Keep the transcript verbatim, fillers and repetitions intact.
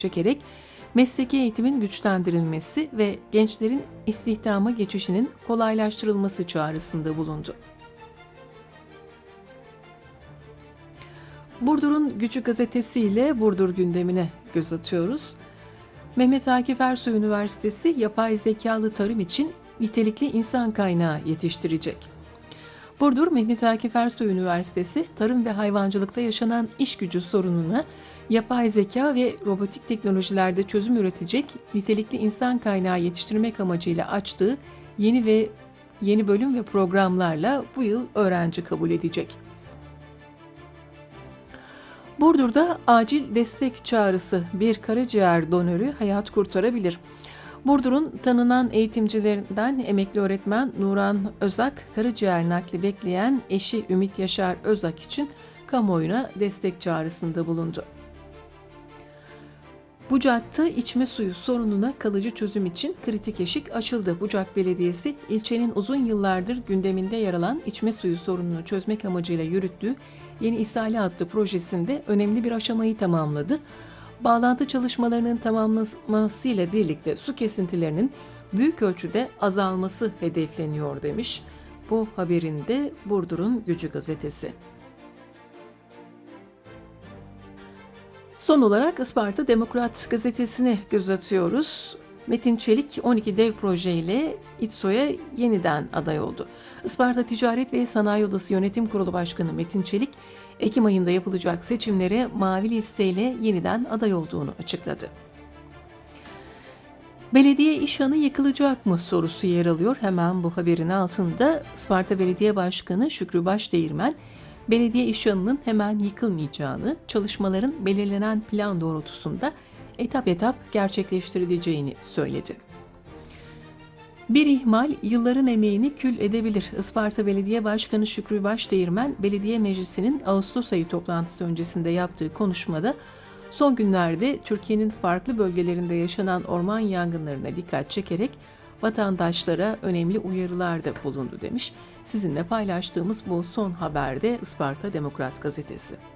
çekerek mesleki eğitimin güçlendirilmesi ve gençlerin istihdama geçişinin kolaylaştırılması çağrısında bulundu. Burdur'un Gücü gazetesi ile Burdur gündemine göz atıyoruz. Mehmet Akif Ersoy Üniversitesi yapay zekalı tarım için nitelikli insan kaynağı yetiştirecek. Burdur Mehmet Akif Ersoy Üniversitesi, tarım ve hayvancılıkta yaşanan iş gücü sorununa yapay zeka ve robotik teknolojilerde çözüm üretecek nitelikli insan kaynağı yetiştirmek amacıyla açtığı yeni ve yeni bölüm ve programlarla bu yıl öğrenci kabul edecek. Burdur'da acil destek çağrısı, bir karaciğer donörü hayat kurtarabilir. Burdur'un tanınan eğitimcilerinden emekli öğretmen Nuran Özak, karaciğer nakli bekleyen eşi Ümit Yaşar Özak için kamuoyuna destek çağrısında bulundu. Bucak'ta içme suyu sorununa kalıcı çözüm için kritik eşik açıldı. Bucak Belediyesi, ilçenin uzun yıllardır gündeminde yer alan içme suyu sorununu çözmek amacıyla yürüttüğü Yeni İshale adlı projesinde önemli bir aşamayı tamamladı. Bağlantı çalışmalarının tamamlanmasıyla birlikte su kesintilerinin büyük ölçüde azalması hedefleniyor demiş. Bu haberinde Burdur'un Gücü gazetesi. Son olarak Isparta Demokrat gazetesine göz atıyoruz. Metin Çelik on iki dev projeyle İTSO'ya yeniden aday oldu. Isparta Ticaret ve Sanayi Odası Yönetim Kurulu Başkanı Metin Çelik, Ekim ayında yapılacak seçimlere mavi listeyle yeniden aday olduğunu açıkladı. Belediye İşhanı yıkılacak mı sorusu yer alıyor. Hemen bu haberin altında Isparta Belediye Başkanı Şükrü Başdeğirmen, belediye İşhanı'nın hemen yıkılmayacağını, çalışmaların belirlenen plan doğrultusunda etap etap gerçekleştirileceğini söyledi. Bir ihmal yılların emeğini kül edebilir. Isparta Belediye Başkanı Şükrü Başdeğirmen, Belediye Meclisi'nin Ağustos ayı toplantısı öncesinde yaptığı konuşmada son günlerde Türkiye'nin farklı bölgelerinde yaşanan orman yangınlarına dikkat çekerek vatandaşlara önemli uyarılarda bulundu demiş. Sizinle paylaştığımız bu son haberde Isparta Demokrat gazetesi.